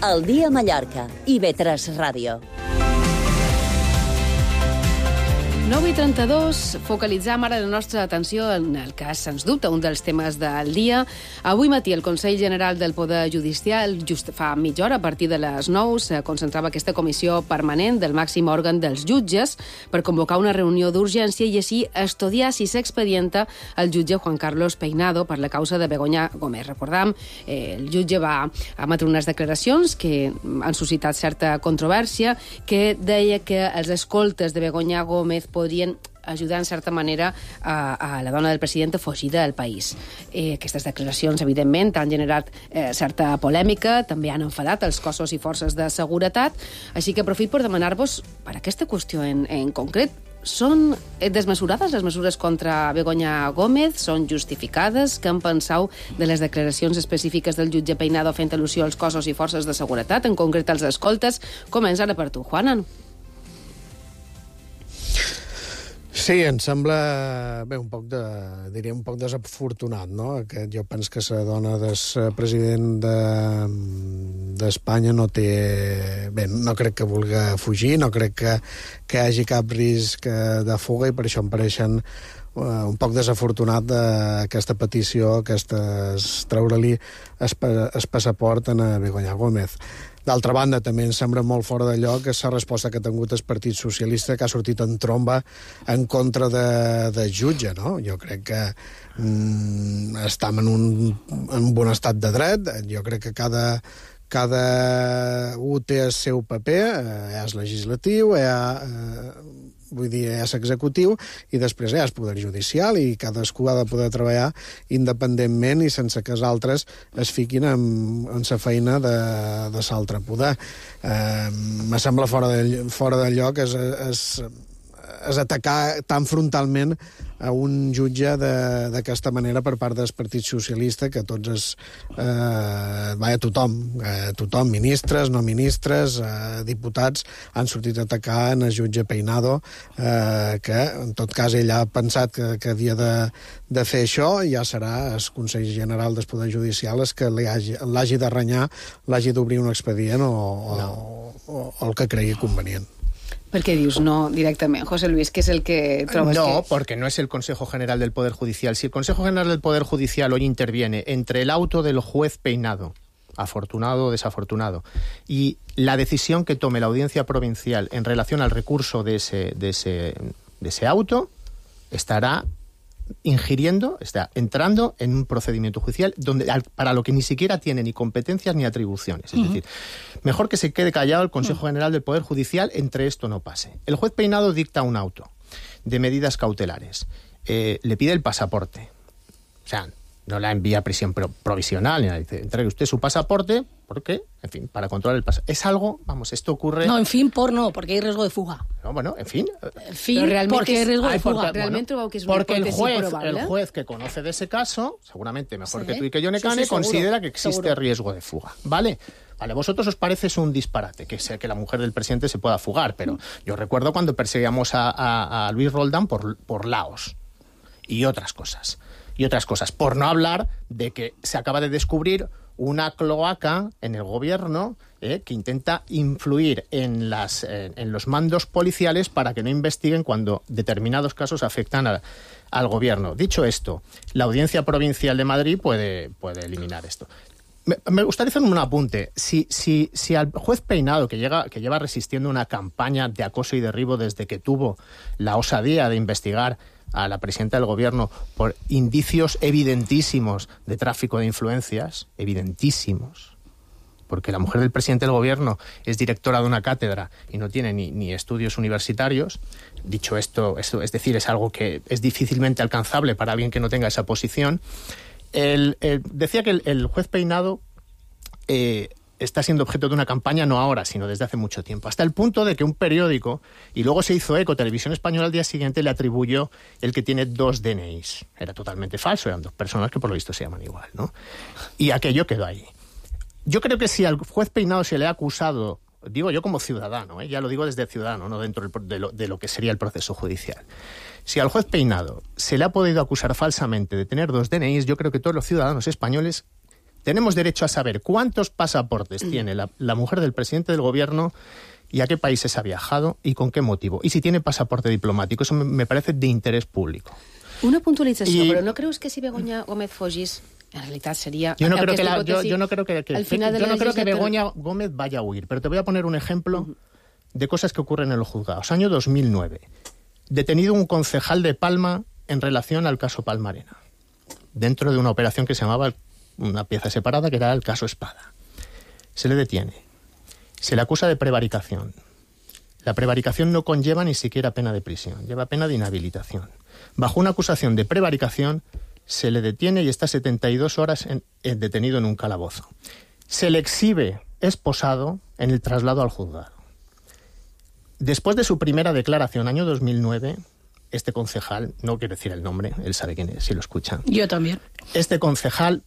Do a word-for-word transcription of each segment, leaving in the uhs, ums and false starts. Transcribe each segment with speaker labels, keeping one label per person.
Speaker 1: El dia a Mallorca, I V tres Ràdio.
Speaker 2: nou i trenta-dos, focalitzam ara la nostra atenció en el cas, sens dubte, un dels temes del dia. Avui matí el Consell General del Poder Judicial, just fa mitja hora, a partir de les nou, se concentrava aquesta comissió permanent del màxim òrgan dels jutges per convocar una reunió d'urgència i així estudiar si s'expedienta el jutge Juan Carlos Peinado per la causa de Begoña Gómez. Recordam, eh, el jutge va emetre unes declaracions que han suscitat certa controvèrsia, que deia que els escoltes de Begoña Gómez podrien ajudar, en certa manera, a, a la dona del president a fugir del país. Eh, aquestes declaracions, evidentment, han generat eh, certa polèmica, també han enfadat els cossos i forces de seguretat, així que aprofit per demanar-vos, per aquesta qüestió en, en concret, són desmesurades les mesures contra Begoña Gómez? Són justificades? Què en penseu de les declaracions específiques del jutge Peinado fent al·lusió als cossos i forces de seguretat, en concret als escoltes? Comença ara per tu, Juanan.
Speaker 3: Sí, em sembla, bé, un poc de, diria un poc desafortunat, no? Que jo penso que la dona del president de, d'Espanya no té... Bé, no crec que vulgui fugir, no crec que, que hi hagi cap risc de fuga i per això em pareixen uh, un poc desafortunat d'aquesta petició, aquesta, treure-li el passaport a Begoña Gómez. D'altra banda, també em sembla molt fora de lloc la resposta que ha tingut el Partit Socialista, que ha sortit en tromba en contra de, de jutge, no? Jo crec que mm, estem en un, en un bon estat de dret. Jo crec que cada, cada un té el seu paper, eh, és legislatiu, eh, eh, vull dir, és executiu, i després hi ha el poder judicial, i cadascú ha de poder treballar independentment i sense que els altres es fiquin en, en la feina de, de l'altre poder. Eh, me sembla fora de, fora de lloc és, és, és atacar tan frontalment a un jutge d'aquesta manera per part del Partit Socialista, que tots és... Eh, vaja, tothom, eh, tothom, ministres, no ministres, eh, diputats, han sortit a atacar en el jutge Peinado, eh, que, en tot cas, ell ha pensat que, que havia de, de fer això, i ja serà el Consell General del Poder Judicial el que l'hagi de renyar, l'hagi d'obrir un expedient o, o, no. o, o el que cregui convenient.
Speaker 2: ¿Por qué dius no directamente, José Luis? ¿Qué es el que trobes?
Speaker 4: No,
Speaker 2: que...
Speaker 4: porque no es el Consejo General del Poder Judicial. Si el Consejo General del Poder Judicial hoy interviene entre el auto del juez Peinado, afortunado o desafortunado, y la decisión que tome la Audiencia Provincial en relación al recurso de ese, de ese, de ese auto, estará ingiriendo, está entrando en un procedimiento judicial donde, para lo que ni siquiera tiene ni competencias ni atribuciones. Es uh-huh. decir, mejor que se quede callado el Consejo uh-huh. General del Poder Judicial entre esto no pase. El juez Peinado dicta un auto de medidas cautelares. Eh, le pide el pasaporte. O sea, no la envía a prisión provisional. Ni nada. Dice, entregue usted su pasaporte, porque, en fin, para controlar el pasaporte. Es algo, vamos, esto ocurre...
Speaker 5: No, en fin, por no, porque hay riesgo de fuga.
Speaker 4: No, bueno, en fin...
Speaker 5: En fin, porque hay riesgo de fuga.
Speaker 4: Porque,
Speaker 2: realmente
Speaker 4: bueno,
Speaker 2: que es
Speaker 4: porque el juez, el juez que conoce de ese caso, seguramente mejor sí. que tú y que yo, Necane, sí, sí, considera que existe seguro. riesgo de fuga. ¿Vale? Vale, vosotros os parece es un disparate que sea que la mujer del presidente se pueda fugar, pero yo recuerdo cuando perseguíamos a, a, a Luis Roldán por, por Laos y otras cosas. Y otras cosas, por no hablar de que se acaba de descubrir una cloaca en el gobierno eh, que intenta influir en, las, eh, en los mandos policiales para que no investiguen cuando determinados casos afectan a, al gobierno. Dicho esto, la Audiencia Provincial de Madrid puede, puede eliminar esto. Me, me gustaría hacer un apunte. Si, si, si al juez Peinado, que, llega, que lleva resistiendo una campaña de acoso y derribo desde que tuvo la osadía de investigar a la presidenta del gobierno por indicios evidentísimos de tráfico de influencias, evidentísimos, porque la mujer del presidente del gobierno es directora de una cátedra y no tiene ni, ni estudios universitarios. Dicho esto, esto, es decir, es algo que es difícilmente alcanzable para alguien que no tenga esa posición. El, el, decía que el, el juez Peinado eh, está siendo objeto de una campaña no ahora, sino desde hace mucho tiempo, hasta el punto de que un periódico, y luego se hizo eco, Televisión Española al día siguiente le atribuyó el que tiene dos D N Is. Era totalmente falso, eran dos personas que por lo visto se llaman igual, ¿no? Y aquello quedó ahí. Yo creo que si al juez Peinado se le ha acusado, digo yo como ciudadano, ¿eh? Ya lo digo desde ciudadano, no dentro de lo, de lo que sería el proceso judicial. Si al juez Peinado se le ha podido acusar falsamente de tener dos D N Is, yo creo que todos los ciudadanos españoles Tenemos derecho a saber cuántos pasaportes mm. tiene la, la mujer del presidente del gobierno y a qué países ha viajado y con qué motivo. Y si tiene pasaporte diplomático. Eso me, me parece de interés público.
Speaker 2: Una puntualització, I... però no creus que si Begoña Gómez Fogis, en realidad sería...
Speaker 4: Yo no, creo que, la, yo, yo no creo que, que, yo no creo que Begoña Gómez vaya a huir, pero te voy a poner un ejemplo uh-huh. de cosas que ocurren en los juzgados. Año dos mil nueve. Detenido un concejal de Palma en relación al caso Palmarena, dentro de una operación que se llamaba una pieza separada, que era el caso Espada. Se le detiene. Se le acusa de prevaricación. La prevaricación no conlleva ni siquiera pena de prisión, lleva pena de inhabilitación. Bajo una acusación de prevaricación, se le detiene y está setenta y dos horas en, en detenido en un calabozo. Se le exhibe esposado en el traslado al juzgado. Después de su primera declaración, año dos mil nueve, este concejal, no quiero decir el nombre, él sabe quién es, si lo escucha.
Speaker 5: Yo también.
Speaker 4: Este concejal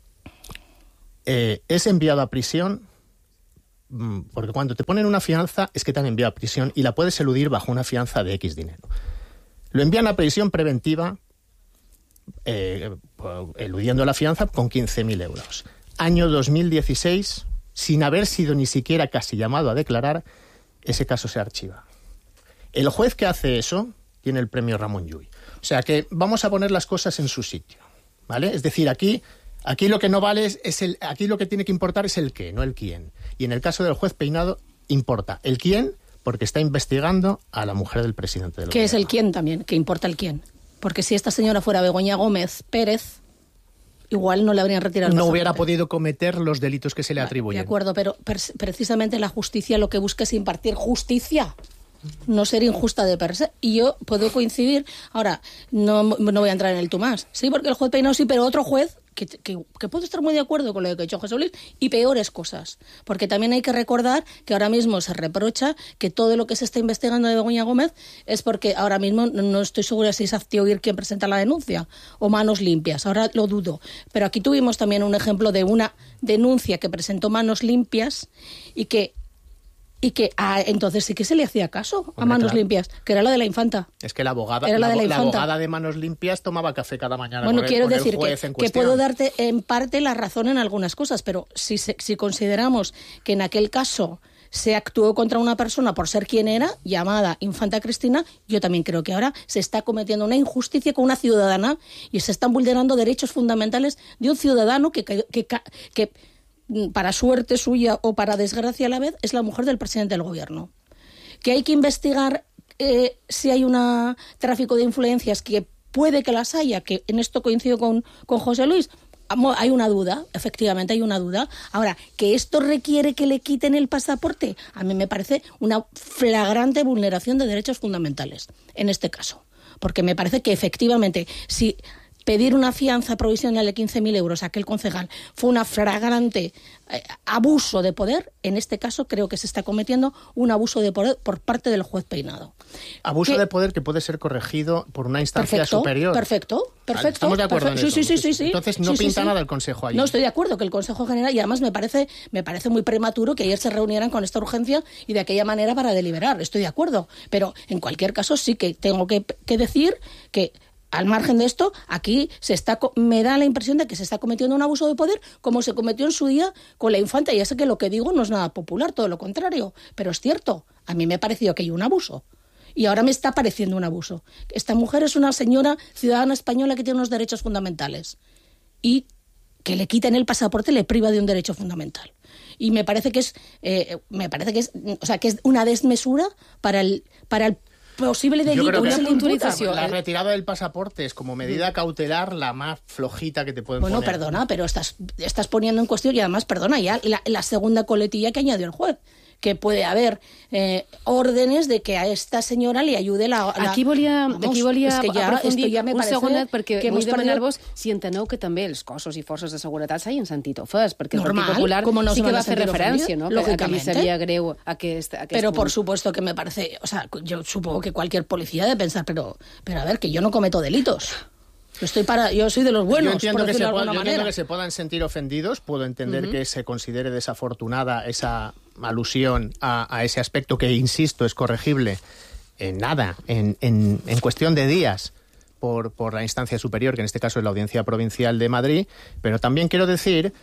Speaker 4: eh, es enviado a prisión, porque cuando te ponen una fianza es que te han enviado a prisión y la puedes eludir bajo una fianza de X dinero. Lo envían a prisión preventiva, eh, eludiendo la fianza con quince mil euros. Año dos mil dieciséis, sin haber sido ni siquiera casi llamado a declarar, ese caso se archiva. El juez que hace eso tiene el premio Ramón Llull. O sea que vamos a poner las cosas en su sitio, ¿vale? Es decir, aquí, aquí lo que no vale es, es el, aquí lo que tiene que importar es el qué, no el quién. Y en el caso del juez Peinado importa el quién, porque está investigando a la mujer del presidente del gobierno.
Speaker 5: ¿Qué es el quién también? Que importa el quién. Porque si esta señora fuera Begoña Gómez Pérez, igual no le habrían retirado el
Speaker 4: No
Speaker 5: pasaporte.
Speaker 4: hubiera podido cometer los delitos que se le atribuyen.
Speaker 5: De acuerdo, pero precisamente la justicia lo que busca es impartir justicia, no ser injusta de per se. Y yo puedo coincidir, ahora, no, no voy a entrar en el tú más, sí, porque el juez Peinado sí, pero otro juez que, que, que puedo estar muy de acuerdo con lo que ha dicho José Luis, y peores cosas. Porque también hay que recordar que ahora mismo se reprocha que todo lo que se está investigando de Begoña Gómez es porque ahora mismo no estoy segura si es Aztioir quien presenta la denuncia o Manos Limpias, ahora lo dudo. Pero aquí tuvimos también un ejemplo de una denuncia que presentó Manos Limpias y que Y que ah, entonces sí que se le hacía caso a Hombre, Manos claro. Limpias, que era la de la infanta.
Speaker 4: Es que la abogada,
Speaker 5: era la,
Speaker 4: la,
Speaker 5: de la,
Speaker 4: la abogada de Manos Limpias tomaba café cada mañana.
Speaker 5: Bueno,
Speaker 4: con
Speaker 5: quiero
Speaker 4: el, con
Speaker 5: decir
Speaker 4: el juez
Speaker 5: que,
Speaker 4: en
Speaker 5: que puedo darte en parte la razón en algunas cosas, pero si, se, si consideramos que en aquel caso se actuó contra una persona por ser quien era, llamada Infanta Cristina, yo también creo que ahora se está cometiendo una injusticia con una ciudadana y se están vulnerando derechos fundamentales de un ciudadano que... que, que, que para suerte suya o para desgracia a la vez, es la mujer del presidente del gobierno. Que hay que investigar eh, si hay un tráfico de influencias, que puede que las haya, que en esto coincido con, con José Luis, hay una duda, efectivamente hay una duda. Ahora, que esto requiere que le quiten el pasaporte, a mí me parece una flagrante vulneración de derechos fundamentales, en este caso. Porque me parece que efectivamente, si... pedir una fianza provisional de quince mil euros a aquel concejal fue un flagrante eh, abuso de poder, en este caso creo que se está cometiendo un abuso de poder por parte del juez Peinado.
Speaker 4: Abuso
Speaker 5: que,
Speaker 4: de poder que puede ser corregido por una instancia
Speaker 5: perfecto,
Speaker 4: superior.
Speaker 5: Perfecto, perfecto.
Speaker 4: Estamos de acuerdo
Speaker 5: perfecto.
Speaker 4: en eso.
Speaker 5: Sí, sí, sí, sí.
Speaker 4: Entonces no
Speaker 5: sí,
Speaker 4: pinta
Speaker 5: sí,
Speaker 4: nada
Speaker 5: sí.
Speaker 4: el Consejo ahí.
Speaker 5: No, estoy de acuerdo que el Consejo General, y además me parece, me parece muy prematuro que ayer se reunieran con esta urgencia y de aquella manera para deliberar. Estoy de acuerdo. Pero en cualquier caso sí que tengo que, que decir que al margen de esto, aquí se está, me da la impresión de que se está cometiendo un abuso de poder como se cometió en su día con la infanta. Ya sé que lo que digo no es nada popular, todo lo contrario, pero es cierto. A mí me ha parecido que hay un abuso. Y ahora me está pareciendo un abuso. Esta mujer es una señora ciudadana española que tiene unos derechos fundamentales. Y que le quiten el pasaporte le priva de un derecho fundamental. Y me parece que es, eh, me parece que es, o sea, que es una desmesura para el, para el posible delito.
Speaker 4: Yo creo
Speaker 5: que
Speaker 4: la, la retirada del pasaporte es como medida cautelar la más flojita que te pueden
Speaker 5: bueno,
Speaker 4: poner.
Speaker 5: Bueno, perdona, pero estás, estás poniendo en cuestión, y además, perdona, ya la, la segunda coletilla que añadió el juez, que puede haber eh, órdenes de que a esta senyora li ayude la... la
Speaker 2: aquí volia,
Speaker 5: vamos,
Speaker 2: aquí volia
Speaker 5: es que ja,
Speaker 2: aprofundir
Speaker 5: ja
Speaker 2: un segonet, perquè vull demanar-vos
Speaker 5: perdido...
Speaker 2: si enteneu que també els cossos i forces de seguretat s'hagin sentit ofès, perquè el
Speaker 5: Normal,
Speaker 2: Partit Popular
Speaker 5: no
Speaker 2: sí que va
Speaker 5: a
Speaker 2: fer referència,
Speaker 5: ofendido,
Speaker 2: ¿no? Que, que li sabia greu aquest, aquest
Speaker 5: Pero
Speaker 2: punt.
Speaker 5: por supuesto que me parece... O sea, yo supongo que cualquier policía debe pensar, pero, pero a ver, que yo no cometo delitos. Yo estoy para, yo soy de los buenos,
Speaker 4: yo entiendo,
Speaker 5: por
Speaker 4: que se,
Speaker 5: de
Speaker 4: pueda, yo
Speaker 5: manera.
Speaker 4: entiendo que se puedan sentir ofendidos, puedo entender uh-huh. que se considere desafortunada esa alusión a, a ese aspecto que, insisto, es corregible en nada, en, en, en cuestión de días por, por la instancia superior, que en este caso es la Audiencia Provincial de Madrid, pero también quiero decir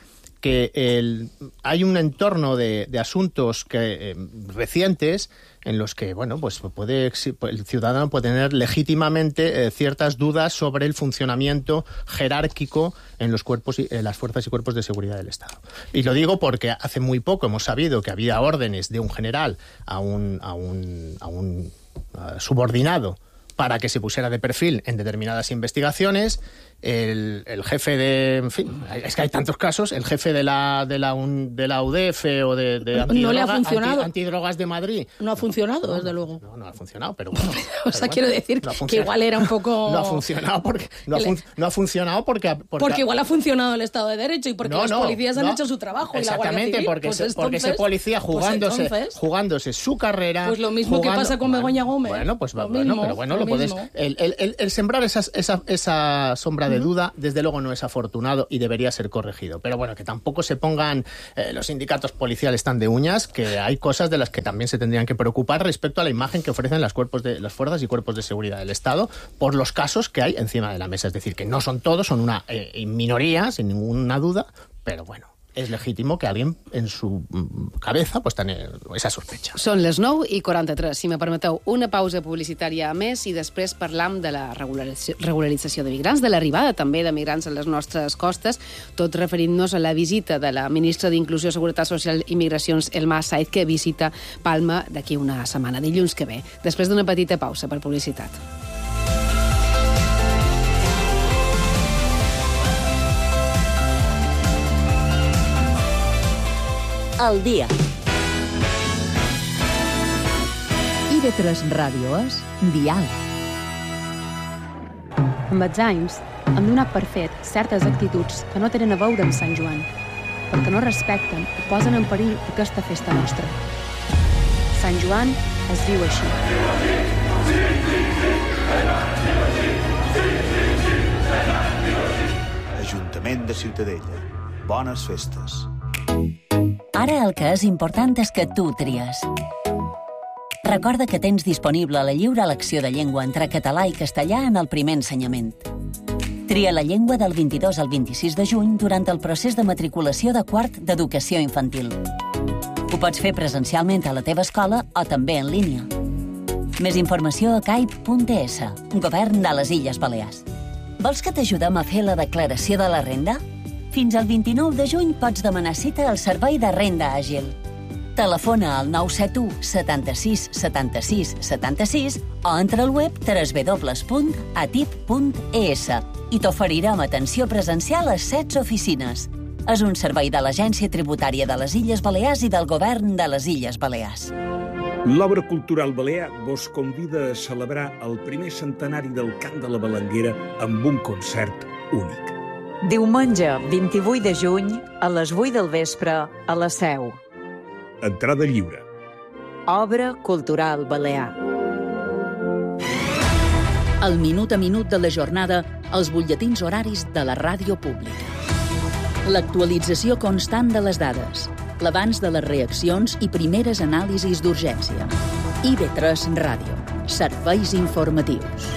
Speaker 4: que el, hay un entorno de, de asuntos que, eh, recientes en los que, bueno, pues puede, el ciudadano puede tener legítimamente eh, ciertas dudas sobre el funcionamiento jerárquico en los cuerpos y, en las fuerzas y cuerpos de seguridad del Estado. Y lo digo porque hace muy poco hemos sabido que había órdenes de un general a un, a un, a un uh, subordinado para que se pusiera de perfil en determinadas investigaciones. El, el jefe de... En fin, es que hay tantos casos. El jefe de la, de la, un, de la U D F o de, de antidroga,
Speaker 5: no le ha funcionado.
Speaker 4: Anti, antidrogas de Madrid.
Speaker 5: No ha funcionado, no, desde luego.
Speaker 4: No, no ha funcionado, pero bueno.
Speaker 5: O sea,
Speaker 4: bueno,
Speaker 5: quiero decir
Speaker 4: no
Speaker 5: que igual era un poco...
Speaker 4: No ha funcionado porque... No ha, fun, no ha funcionado porque, porque...
Speaker 5: Porque igual ha funcionado el Estado de Derecho y porque
Speaker 4: no,
Speaker 5: los
Speaker 4: no,
Speaker 5: policías han
Speaker 4: no,
Speaker 5: hecho su trabajo.
Speaker 4: Exactamente,
Speaker 5: y la Guardia Civil,
Speaker 4: porque,
Speaker 5: pues
Speaker 4: se,
Speaker 5: entonces,
Speaker 4: porque ese policía jugándose,
Speaker 5: pues entonces,
Speaker 4: jugándose su carrera...
Speaker 5: Pues lo mismo
Speaker 4: jugando,
Speaker 5: que pasa con
Speaker 4: bueno,
Speaker 5: Begoña Gómez.
Speaker 4: Bueno, pues
Speaker 5: lo
Speaker 4: bueno,
Speaker 5: mismo,
Speaker 4: pero bueno,
Speaker 5: lo
Speaker 4: lo puedes... El, el, el, el sembrar esas, esa, esa sombra de duda, desde luego no es afortunado y debería ser corregido. Pero bueno, que tampoco se pongan eh, los sindicatos policiales tan de uñas, que hay cosas de las que también se tendrían que preocupar respecto a la imagen que ofrecen las, cuerpos de, las fuerzas y cuerpos de seguridad del Estado por los casos que hay encima de la mesa. Es decir, que no son todos, son una eh, minoría, sin ninguna duda, pero bueno, és legítim que alguien en su cabeza pues tenir esa sospecha.
Speaker 2: Són les nou i quaranta-tres. Si me permeteu, una pausa publicitària a més i després parlam de la regularització, regularització de migrants, de l'arribada també de migrants a les nostres costes, tot referint-nos a la visita de la ministra d'Inclusió, Seguretat Social i Migracions, Elma Said, que visita Palma d'aquí una setmana, dilluns que ve. Després d'una petita pausa per publicitat.
Speaker 1: Al dia. I ve tres Ràdio és Dial.
Speaker 6: Amb els anys, hem donat per fet certes actituds que no tenen a veure amb Sant Joan, perquè no respecten i posen en perill aquesta festa nostra. Sant Joan es viu així.
Speaker 7: Ajuntament de Ciutadella. Bones festes.
Speaker 1: Ara el que és important és que tu tries. Recorda que tens disponible la lliure elecció de llengua entre català i castellà en el primer ensenyament. Tria la llengua del vint-i-dos al vint-i-sis de juny durant el procés de matriculació de quart d'educació infantil. Ho pots fer presencialment a la teva escola o també en línia. Més informació a caip punt es, Govern de les Illes Balears. Vols que t'ajudem a fer la declaració de la renda? Fins al vint-i-nou de juny pots demanar cita al Servei de Renda Àgil. Telefona al nou set u setanta-sis setanta-sis setanta-sis o entra al web w w w punt atip punt es i t'oferirem atenció presencial a setze oficines. És un servei de l'Agència Tributària de les Illes Balears i del Govern de les Illes Balears.
Speaker 8: L'Obra Cultural Balear vos convida a celebrar el primer centenari del Cant de la Balanguera amb un concert únic.
Speaker 9: Diumenge, vint-i-vuit de juny, a les vuit del vespre, a la Seu.
Speaker 8: Entrada lliure.
Speaker 9: Obra Cultural Balear.
Speaker 10: El minut a minut de la jornada als butlletins horaris de la ràdio pública. L'actualització constant de les dades, l'abans de les reaccions i primeres anàlisis d'urgència. I ve tres Ràdio. Serveis informatius.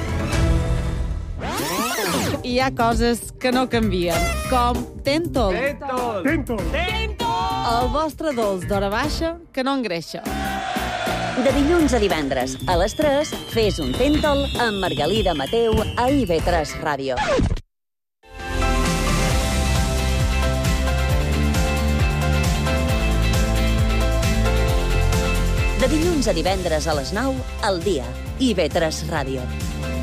Speaker 11: Hi ha coses que no canvien, com Tentol.
Speaker 12: Tentol! Tentol!
Speaker 11: Tentol! El vostre dolç d'hora baixa que no engreixa.
Speaker 1: De dilluns a divendres, a les tres, fes un Tentol amb Margalida Mateu a I V tres Ràdio. De dilluns a divendres a les nou, al dia, I V tres Ràdio.